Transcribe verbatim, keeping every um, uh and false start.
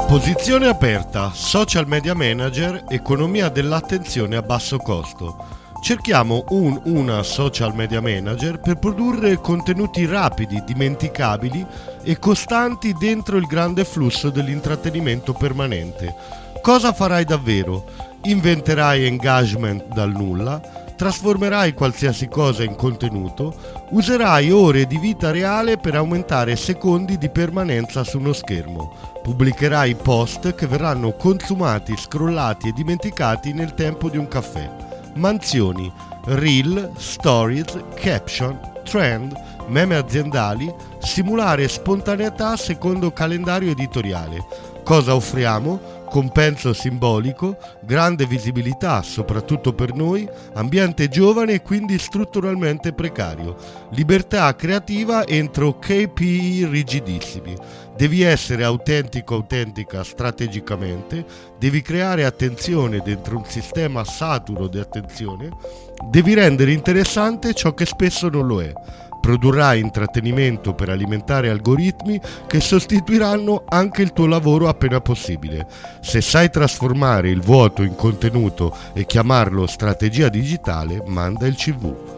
Posizione aperta, social media manager, economia dell'attenzione a basso costo. Cerchiamo un una social media manager per produrre contenuti rapidi, dimenticabili e costanti dentro il grande flusso dell'intrattenimento permanente. Cosa farai davvero? Inventerai engagement dal nulla, trasformerai qualsiasi cosa in contenuto, userai ore di vita reale per aumentare secondi di permanenza su uno schermo, pubblicherai post che verranno consumati, scrollati e dimenticati nel tempo di un caffè. Mansioni, reel, stories, caption, trend, meme aziendali, simulare spontaneità secondo calendario editoriale. Cosa offriamo? Compenso simbolico, grande visibilità soprattutto per noi, ambiente giovane e quindi strutturalmente precario, libertà creativa entro K P I rigidissimi. Devi essere autentico autentica strategicamente, devi creare attenzione dentro un sistema saturo di attenzione, devi rendere interessante ciò che spesso non lo è. Produrrai intrattenimento per alimentare algoritmi che sostituiranno anche il tuo lavoro appena possibile. Se sai trasformare il vuoto in contenuto e chiamarlo strategia digitale, manda il C V.